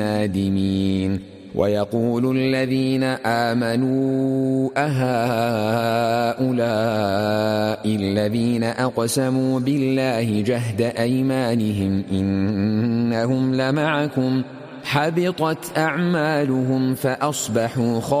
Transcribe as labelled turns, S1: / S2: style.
S1: نادمين ويقول الذين آمنوا أهؤلاء الذين أقسموا بالله جهد أيمانهم إنهم لمعكم حبطت أعمالهم فأصبحوا